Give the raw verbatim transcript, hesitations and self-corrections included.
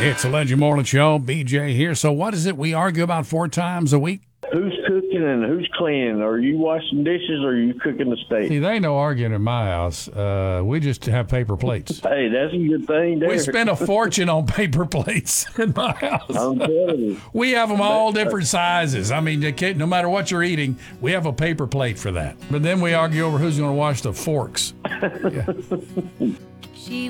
It's a Legend Morning Show. B J here. So what is it we argue about four times a week? Who's cooking and who's cleaning? Are you washing dishes or are you cooking the steak? See, they ain't no arguing in my house. Uh, we just have paper plates. Hey, that's a good thing there. We spend a fortune on paper plates in my house. I'm telling you. We have them all different sizes. I mean, they can't- no matter what you're eating, we have a paper plate for that. But then we argue over who's going to wash the forks. Yeah. She